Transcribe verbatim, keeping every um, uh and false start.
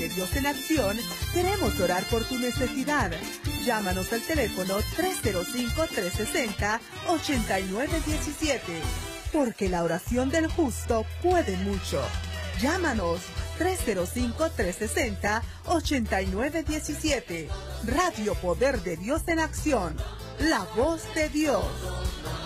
de Dios en Acción, queremos orar por tu necesidad. Llámanos al teléfono tres cero cinco, tres seis cero, ocho nueve uno siete, porque la oración del justo puede mucho. Llámanos tres cero cinco, tres seis cero, ocho nueve uno siete. Radio Poder de Dios en Acción, la voz de Dios.